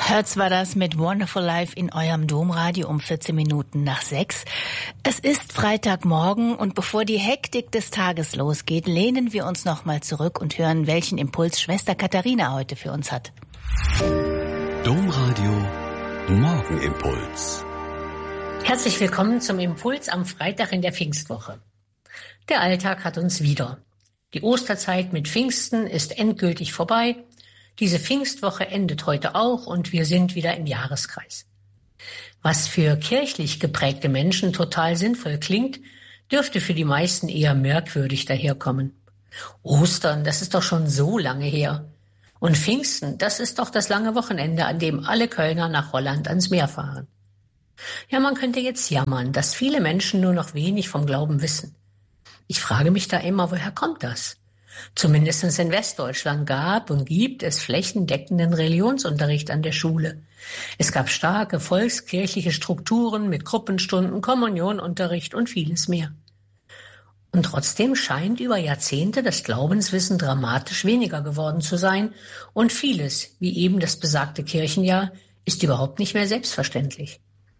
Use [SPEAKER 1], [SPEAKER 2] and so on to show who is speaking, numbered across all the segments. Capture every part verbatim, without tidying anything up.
[SPEAKER 1] Hertz war das mit Wonderful Life in eurem Domradio um vierzehn Minuten nach sechs. Es ist Freitagmorgen und bevor die Hektik des Tages losgeht, lehnen wir uns nochmal zurück und hören, welchen Impuls Schwester Katharina heute für uns hat.
[SPEAKER 2] Domradio Morgenimpuls.
[SPEAKER 3] Herzlich willkommen zum Impuls am Freitag in der Pfingstwoche. Der Alltag hat uns wieder. Die Osterzeit mit Pfingsten ist endgültig vorbei. Diese Pfingstwoche endet heute auch und wir sind wieder im Jahreskreis. Was für kirchlich geprägte Menschen total sinnvoll klingt, dürfte für die meisten eher merkwürdig daherkommen. Ostern, das ist doch schon so lange her. Und Pfingsten, das ist doch das lange Wochenende, an dem alle Kölner nach Holland ans Meer fahren. Ja, man könnte jetzt jammern, dass viele Menschen nur noch wenig vom Glauben wissen. Ich frage mich da immer, woher kommt das? Zumindest in Westdeutschland gab und gibt es flächendeckenden Religionsunterricht an der Schule. Es gab starke volkskirchliche Strukturen mit Gruppenstunden, Kommunionunterricht und vieles mehr. Und trotzdem scheint über Jahrzehnte das Glaubenswissen dramatisch weniger geworden zu sein und vieles, wie eben das besagte Kirchenjahr, ist überhaupt nicht mehr selbstverständlich.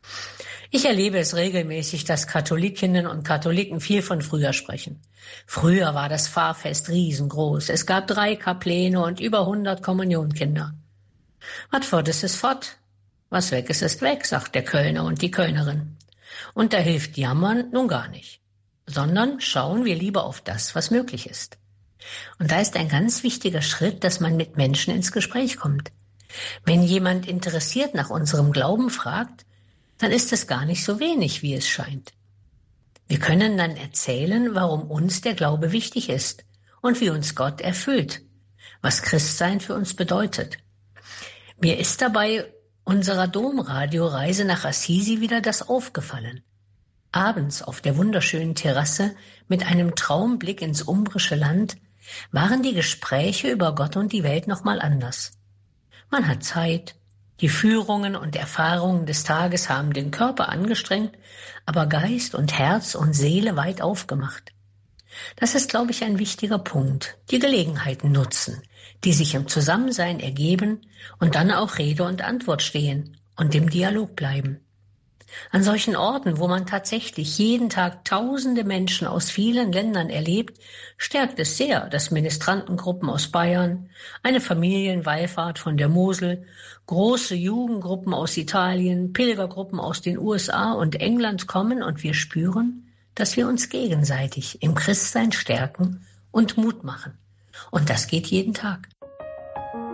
[SPEAKER 3] Ich erlebe es regelmäßig, dass Katholikinnen und Katholiken viel von früher sprechen. Früher war das Pfarrfest riesengroß. Es gab drei Kapläne und über hundert Kommunionkinder. Was fort ist, ist fort. Was weg ist, ist weg, sagt der Kölner und die Kölnerin. Und da hilft Jammern nun gar nicht. Sondern schauen wir lieber auf das, was möglich ist. Und da ist ein ganz wichtiger Schritt, dass man mit Menschen ins Gespräch kommt. Wenn jemand interessiert nach unserem Glauben fragt, dann ist es gar nicht so wenig, wie es scheint. Wir können dann erzählen, warum uns der Glaube wichtig ist und wie uns Gott erfüllt, was Christsein für uns bedeutet. Mir ist dabei unserer Domradioreise nach Assisi wieder das aufgefallen. Abends auf der wunderschönen Terrasse mit einem Traumblick ins umbrische Land waren die Gespräche über Gott und die Welt nochmal anders. Man hat Zeit. Die Führungen und Erfahrungen des Tages haben den Körper angestrengt, aber Geist und Herz und Seele weit aufgemacht. Das ist, glaube ich, ein wichtiger Punkt. Die Gelegenheiten nutzen, die sich im Zusammensein ergeben und dann auch Rede und Antwort stehen und im Dialog bleiben. An solchen Orten, wo man tatsächlich jeden Tag tausende Menschen aus vielen Ländern erlebt, stärkt es sehr, dass Ministrantengruppen aus Bayern, eine Familienwallfahrt von der Mosel, große Jugendgruppen aus Italien, Pilgergruppen aus den U S A und England kommen und wir spüren, dass wir uns gegenseitig im Christsein stärken und Mut machen. Und das geht jeden Tag.